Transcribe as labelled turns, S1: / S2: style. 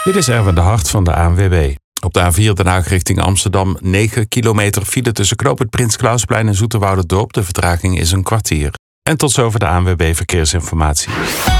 S1: Dit is Erwin de Hart van de ANWB. Op de A4 Den Haag richting Amsterdam 9 kilometer file tussen knooppunt Prins Clausplein en Zoeterwouderdorp. De vertraging is een kwartier. En tot zover de ANWB Verkeersinformatie.